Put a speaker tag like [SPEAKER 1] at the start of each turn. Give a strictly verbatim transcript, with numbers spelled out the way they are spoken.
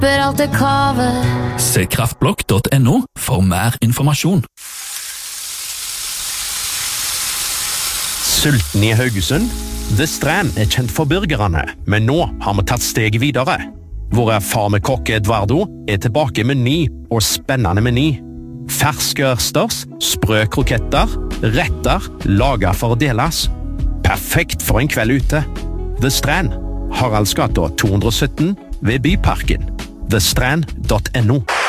[SPEAKER 1] slipper alt det kavet.
[SPEAKER 2] Se kraftblokk punktum no for mer informasjon.
[SPEAKER 3] Sulten i Haugesund? The Strand er kjent for burgerne, men nå har vi tatt steget videre. Vår erfarne kokk Eduardo er tilbake med ny og spennende meny. Ferske ørsters, sprø kroketter, retter, laget for å deles. Perfekt for en kveld ute. The Strand, Haraldsgata to hundre og sytten ved Byparken. the strand punktum no